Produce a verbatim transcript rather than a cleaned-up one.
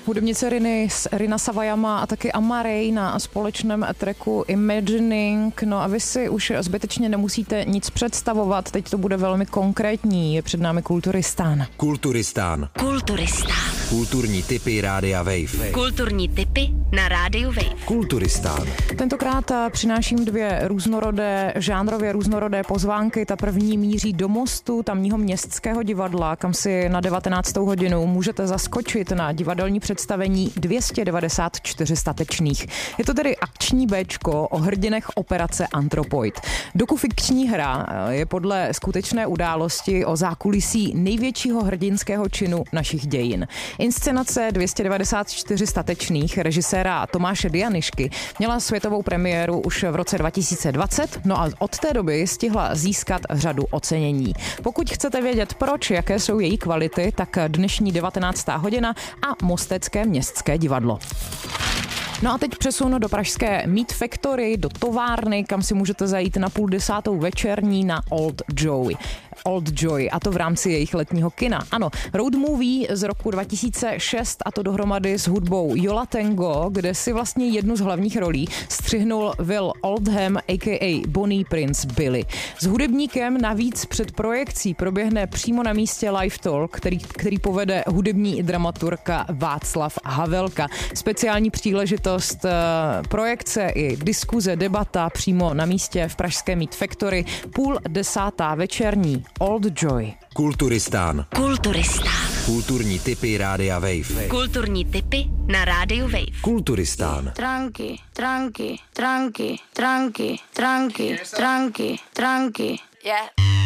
hudebnice Riny, Rina Sawayama a taky Amarey na společném tracku Imagining. No a vy si už zbytečně nemusíte nic představovat, teď to bude velmi konkrétní. Je před námi Kulturistán. Kulturistán. Kulturistán. Kulturní tipy Rádia Wave. Kulturní tipy na Rádiu Wave. Kulturistán. Tentokrát přináším dvě různorodé, žánrově různorodé pozvánky. Ta první míří do Mostu, tamního městského divadla, kam si na devatenáctou hodinu můžete zaskočit na divadelní představení dvě stě devadesát čtyři statečných. Je to tedy akční béčko o hrdinech operace Anthropoid. Dokufikční hra je podle skutečné události o zákulisí největšího hrdinského činu našich dějin. Inscenace dvě stě devadesát čtyři statečných režiséra Tomáše Dianyšky měla světovou premiéru už v roce dva tisíce dvacet, no a od té doby stihla získat řadu ocenění. Pokud chcete vědět proč, jaké jsou její kvality, tak dnešní devatenáctá hodina a Mostecké městské divadlo. No a teď přesunu do pražské Meat Factory, do továrny, kam si můžete zajít na půl desátou večerní na Old Joy. Old Joy, a to v rámci jejich letního kina. Ano, road movie z roku dva tisíce šest, a to dohromady s hudbou Yola Tango, kde si vlastně jednu z hlavních rolí střihnul Will Oldham, a k a. Bonnie Prince Billy. S hudebníkem navíc před projekcí proběhne přímo na místě live talk, který, který povede hudební dramaturka Václav Havelka. Speciální příležitost projekce i diskuze, debata přímo na místě v pražské Meat Factory, půl desátá večerní. Old Joy. Kulturistán. Kulturistán. Kulturní tipy Rádia Wave. Kulturní tipy na Rádiu Wave. Kulturistán. Tranqui, tranqui, tranqui, tranqui, tranqui, tranqui, tranqui. Yeah.